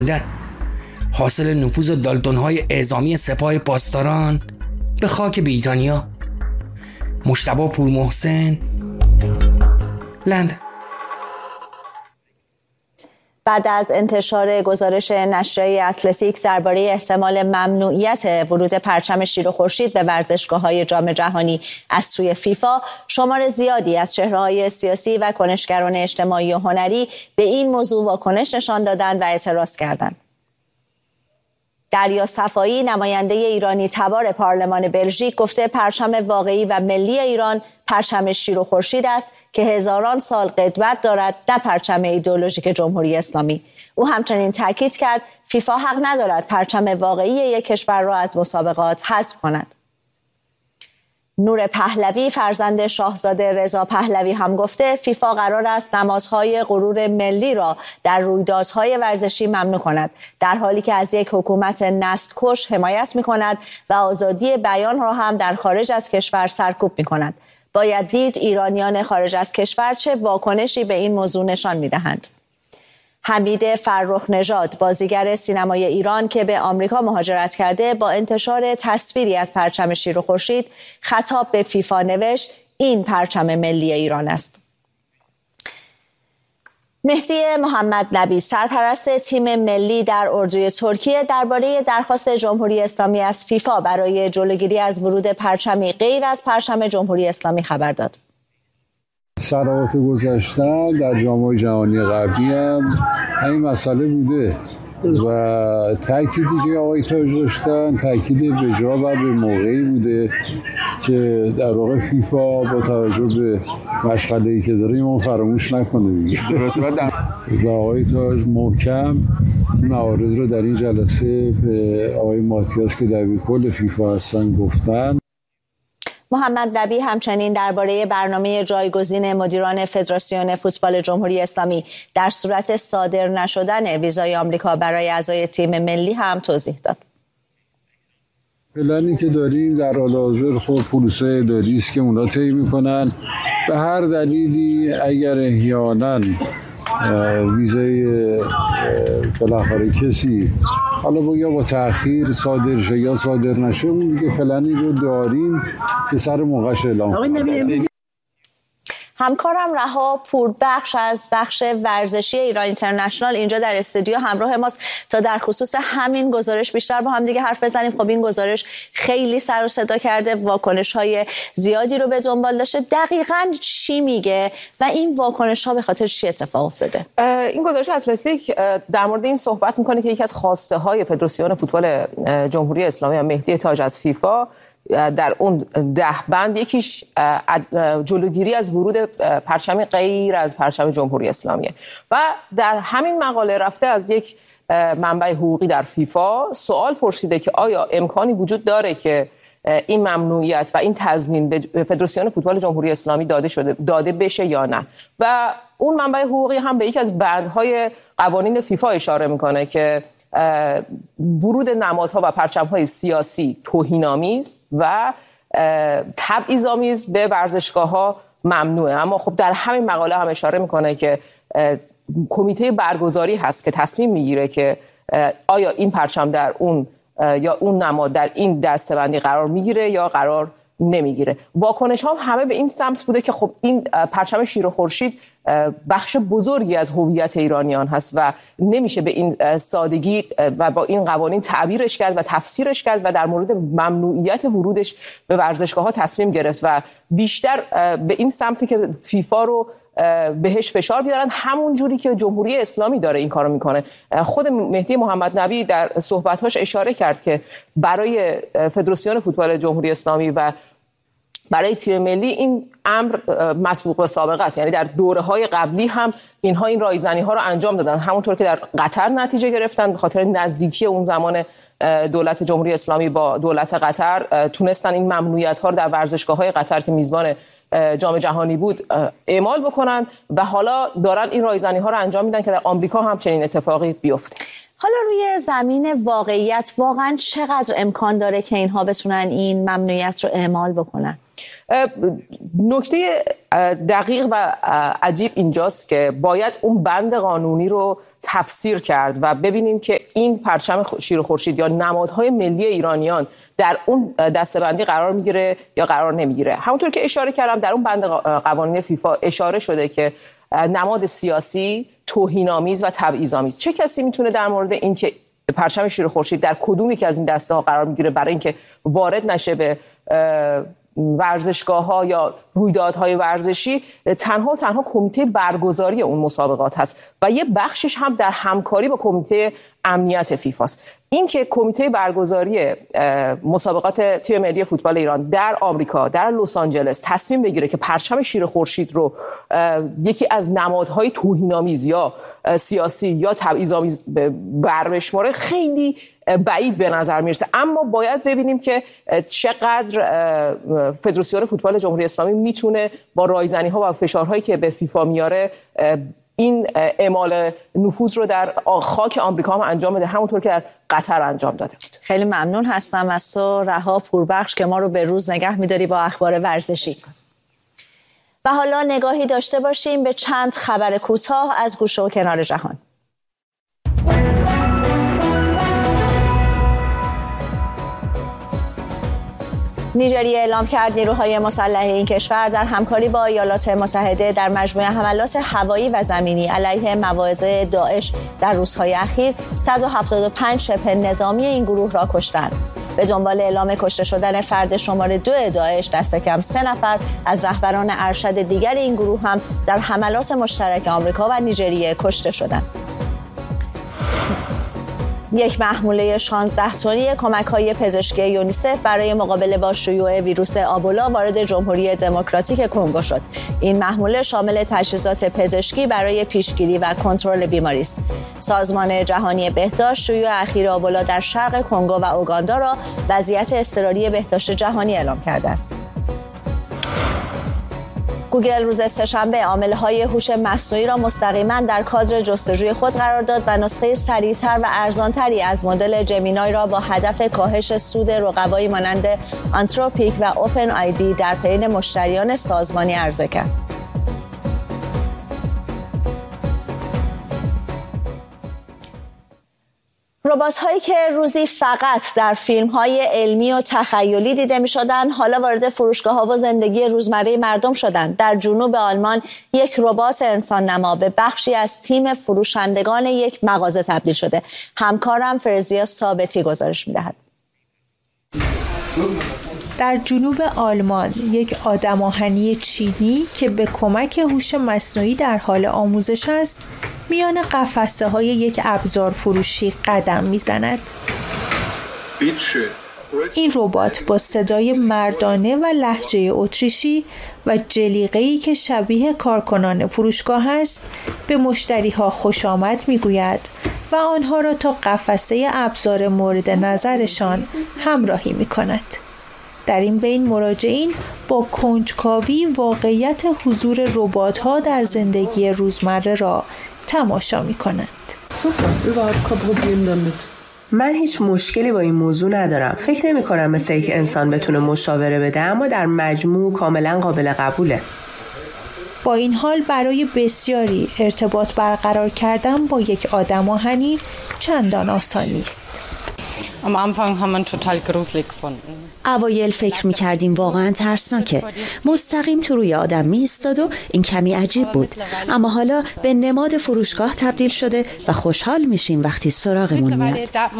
حاصل نفوذ دالتون‌های اعزامی سپاه پاسداران به خاک بریتانیا. مجتبی پورمحسن، لندن. بعد از انتشار گزارش نشریه اتلتیک درباره احتمال ممنوعیت ورود پرچم شیر و خورشید به ورزشگاه‌های جام جهانی از سوی فیفا، شمار زیادی از چهره‌های سیاسی و کنشگران اجتماعی و هنری به این موضوع واکنش نشان دادند و اعتراض کردند. دریا صفایی، نماینده ایرانی تبار پارلمان بلژیک، گفته پرچم واقعی و ملی ایران پرچم شیر و خورشید است که هزاران سال قدمت دارد، نه پرچم ایدئولوژیک جمهوری اسلامی. او همچنین تاکید کرد فیفا حق ندارد پرچم واقعی یک کشور را از مسابقات حذف کند. نور پهلوی، فرزند شاهزاده رضا پهلوی، هم گفته فیفا قرار است نمازهای غرور ملی را در رویدادهای ورزشی ممنوع کند، در حالی که از یک حکومت نسل‌کش حمایت می‌کند و آزادی بیان را هم در خارج از کشور سرکوب می‌کند. باید دید ایرانیان خارج از کشور چه واکنشی به این موضوع نشان می‌دهند. حمید فرخ نژاد، بازیگر سینمای ایران که به آمریکا مهاجرت کرده، با انتشار تصویری از پرچم شیر و خورشید خطاب به فیفا نوشت این پرچم ملی ایران است. مهدی محمد نبی، سرپرست تیم ملی در اردوی ترکیه، درباره درخواست جمهوری اسلامی از فیفا برای جلوگیری از ورود پرچمی غیر از پرچم جمهوری اسلامی خبر داد. سنوات گذشته در جام‌های جهانی قبلی هم همین مسئله بوده و تأکیدی که آقای تاج داشتن تأکید به جا و به موقعی بوده که در واقع فیفا با توجه به مشغله‌ای که داره ما فراموش نکنه دیگه. و آقای تاج محکم موارد رو در این جلسه به آقای ماتیاس که دبیرکل فیفا هستن گفتن. محمد نبی همچنین درباره برنامه جایگزین مدیران فدراسیون فوتبال جمهوری اسلامی در صورت صادر نشدن ویزای آمریکا برای اعضای تیم ملی هم توضیح داد. پلنی که داریم در حال حاضر خب پروسه اداری است که اونا طی میکنن. به هر دلیلی اگر احیانا ویزای بالاخره کسی حالا یا با تأخیر صادر شه یا صادر نشه، اون دیگه پلنی رو داریم که سر موقعش اعلام کنیم. همکارم رها پوربخش از بخش ورزشی ایران اینترنشنال اینجا در استودیو همراه ماست تا در خصوص همین گزارش بیشتر با هم دیگه حرف بزنیم. خب این گزارش خیلی سر و صدا کرده، واکنش‌های زیادی رو به دنبال داشته. دقیقاً چی میگه و این واکنش‌ها به خاطر چی اتفاق افتاده؟ این گزارش اتلتیک در مورد این صحبت میکنه که یکی از خواسته‌های فدراسیون فوتبال جمهوری اسلامی و مهدی تاج از فیفا در اون 10 بند یکیش جلوگیری از ورود پرچم غیر از پرچم جمهوری اسلامیه و در همین مقاله رفته از یک منبع حقوقی در فیفا سوال پرسیده که آیا امکانی وجود داره که این ممنوعیت و این تضمین به فدراسیون فوتبال جمهوری اسلامی داده بشه یا نه. و اون منبع حقوقی هم به یکی از بندهای قوانین فیفا اشاره میکنه که ورود نمادها و پرچم‌های سیاسی توهین‌آمیز و تبعیض‌آمیز به ورزشگاه‌ها ممنوعه. اما خب در همین مقاله هم اشاره میکنه که کمیته برگزاری هست که تصمیم میگیره که آیا این پرچم در اون یا اون نماد در این دسته‌بندی قرار میگیره یا قرار نمیگیره. واکنش ها همه به این سمت بوده که خب این پرچم شیر و خورشید بخش بزرگی از هویت ایرانیان هست و نمیشه به این سادگی و با این قوانین تعبیرش کرد و تفسیرش کرد و در مورد ممنوعیت ورودش به ورزشگاه‌ها تصمیم گرفت و بیشتر به این سمتی که فیفا رو بهش فشار بیارن، همون جوری که جمهوری اسلامی داره این کارو میکنه. خود مهدی محمد نبی در صحبت‌هاش اشاره کرد که برای فدراسیون فوتبال جمهوری اسلامی و برای تیم ملی این امر مسبوق به سابقه است، یعنی در دوره‌های قبلی هم اینها این رایزنی‌ها رو انجام دادن، همونطور که در قطر نتیجه گرفتن به خاطر نزدیکی اون زمان دولت جمهوری اسلامی با دولت قطر تونستن این ممنوعیت‌ها رو در ورزشگاه‌های قطر که میزبان جام جهانی بود اعمال بکنن و حالا دارن این رایزنی‌ها رو انجام میدن که در آمریکا هم چنین اتفاقی بیفته. حالا روی زمین واقعیت واقعا چقدر امکان داره که اینها بتونن این ممنوعیت رو اعمال بکنن؟ نکته دقیق و عجیب اینجاست که باید اون بند قانونی رو تفسیر کرد و ببینیم که این پرچم شیر و خورشید یا نمادهای ملی ایرانیان در اون دسته‌بندی قرار میگیره یا قرار نمیگیره. همونطور که اشاره کردم در اون بند قوانین فیفا اشاره شده که نماد سیاسی، توهین‌آمیز و تبعیض‌آمیز. چه کسی میتونه در مورد این که پرچم شیر و خورشید در کدومی که از این دسته ها قرار میگیره برای اینکه وارد نشه به ورزشگاه‌ها یا رویدادهای ورزشی، تنها کمیته برگزاری اون مسابقات هست و یه بخشش هم در همکاری با کمیته امنیت فیفا است. این که کمیته برگزاری مسابقات تیم ملی فوتبال ایران در آمریکا در لس آنجلس تصمیم بگیره که پرچم شیر خورشید رو یکی از نمادهای توهین‌آمیز یا سیاسی یا تبعیض‌آمیز بربشماره خیلی بعید به نظر میرسه. اما باید ببینیم که چقدر فدراسیون فوتبال جمهوری اسلامی میتونه با رایزنی‌ها و فشارهایی که به فیفا میاره این اعمال نفوذ رو در خاک آمریکا هم انجام بده، همونطور که در قطر انجام داده بود. خیلی ممنون هستم از تو رها پوربخش که ما رو به روز نگه می‌داری با اخبار ورزشی. و حالا نگاهی داشته باشیم به چند خبر کوتاه از گوشه و کنار جهان. نیجریه اعلام کرد نیروهای مسلح این کشور در همکاری با ایالات متحده در مجموعه حملات هوایی و زمینی علیه مواضع داعش در روزهای اخیر 175 شبه نظامی این گروه را کشتند. به دنبال اعلام کشته شدن فرد شماره 2 داعش، دست کم 3 نفر از رهبران ارشد دیگر این گروه هم در حملات مشترک آمریکا و نیجریه کشته شدند. یک محموله 16 تنی کمک‌های پزشکی یونیسف برای مقابله با شیوع ویروس آبولا وارد جمهوری دموکراتیک کنگو شد. این محموله شامل تجهیزات پزشکی برای پیشگیری و کنترل بیماری است. سازمان جهانی بهداشت شیوع اخیر آبولا در شرق کنگو و اوگاندا را وضعیت اضطراری بهداشت جهانی اعلام کرده است. گوگل روز سه‌شنبه عامل‌های هوش مصنوعی را مستقیما در کادر جستجوی خود قرار داد و نسخه سریع‌تر و ارزان‌تری از مدل جمینای را با هدف کاهش سود رقبایی مانند آنتروپیک و اوپن آیدی در بین مشتریان سازمانی عرضه کرد. ربات‌هایی که روزی فقط در فیلم‌های علمی و تخیلی دیده می‌شدند، حالا وارد فروشگاه‌ها و زندگی روزمره مردم شدند. در جنوب آلمان یک ربات انسان‌نما به بخشی از تیم فروشندگان یک مغازه تبدیل شده. همکارم فرزیا ثابتی گزارش می‌دهد. در جنوب آلمان یک آدم آهنی چینی که به کمک هوش مصنوعی در حال آموزش است، میان قفسه‌های یک ابزار فروشی قدم می‌زند. این ربات با صدای مردانه و لهجه اتریشی و جلیقه‌ای که شبیه کارکنان فروشگاه است، به مشتری‌ها خوش آمد می‌گوید و آنها را تا قفسه ابزار مورد نظرشان همراهی می‌کند. در این بین مراجعین با کنجکاوی واقعیت حضور ربات‌ها در زندگی روزمره را تماشا می‌کنند. من هیچ مشکلی با این موضوع ندارم. فکر نمی‌کنم مثل اینکه انسان بتونه مشاوره بده، اما در مجموع کاملا قابل قبوله. با این حال برای بسیاری ارتباط برقرار کردن با یک آدم آهنی چندان آسان نیست. Am Anfang haben wir total gruselig gefunden. اوایل فکر می‌کردیم واقعاً ترسناکه. مستقیم تو روی آدم می‌ایستاد و این کمی عجیب بود. اما حالا به نماد فروشگاه تبدیل شده و خوشحال میشیم وقتی سراغمون میاد.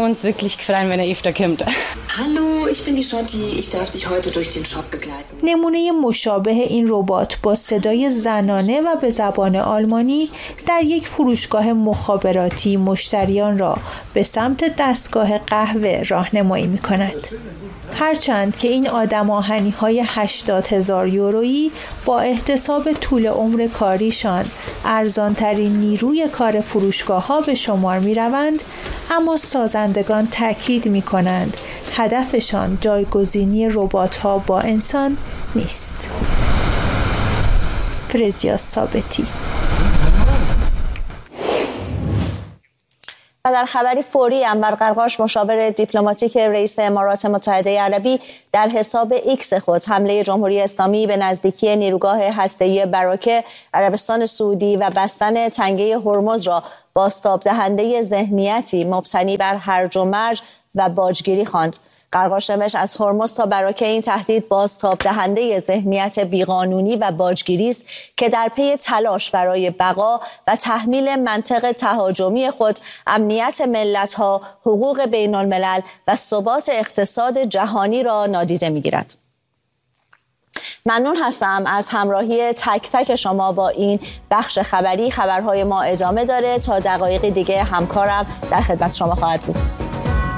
Hallo, ich bin die Schotti. Ich darf dich heute durch den Shop begleiten. نمونه مشابه این ربات با صدای زنانه و به زبان آلمانی در یک فروشگاه مخابراتی مشتریان را به سمت دستگاه قهوه راهنمایی می‌کند. هرچند که این آدم آهنی‌های 80,000 یورویی با احتساب طول عمر کاریشان ارزانترین نیروی کار فروشگاه‌ها به شمار می‌روند، اما سازندگان تاکید می‌کنند هدفشان جایگزینی ربات‌ها با انسان نیست. فرزیا ثابتی. و در خبری فوری انور قرقاش مشاور دیپلماتیک رئیس امارات متحده عربی در حساب ایکس خود حمله جمهوری اسلامی به نزدیکی نیروگاه هسته‌ای براکه عربستان سعودی و بستن تنگه هرمز را بازتاب دهنده ذهنیتی مبتنی بر هرج و مرج و باجگیری خواند. قرقاش نوشت از هرمز تا براکه این تهدید بازتاب دهنده ذهنیت بیقانونی و باجگیری است که در پی تلاش برای بقا و تحمیل منطق تهاجمی خود امنیت ملت‌ها، حقوق بین الملل و ثبات اقتصاد جهانی را نادیده می‌گیرد. ممنون هستم از همراهی تک تک شما با این بخش خبری. خبرهای ما ادامه داره. تا دقایق دیگه همکارم در خدمت شما خواهد بود.